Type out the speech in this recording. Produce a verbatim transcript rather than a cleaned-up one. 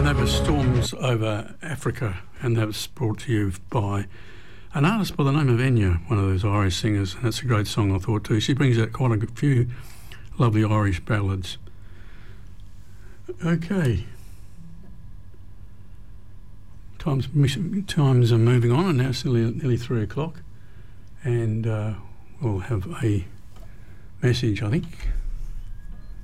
And that was Storms Over Africa, and that was brought to you by an artist by the name of Enya, one of those Irish singers, and it's a great song, I thought, too. She brings out quite a few lovely Irish ballads. Okay. Times, times are moving on, and now it's nearly, nearly three o'clock, and uh, we'll have a message, I think.